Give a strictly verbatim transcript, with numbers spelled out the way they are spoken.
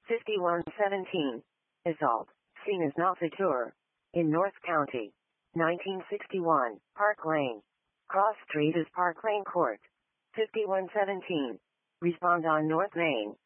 fifty-one seventeen. Assault, seen as not secure. In North County. nineteen sixty-one, Park Lane. Cross Street is Park Lane Court. fifty-one seventeen. Respond on North Main.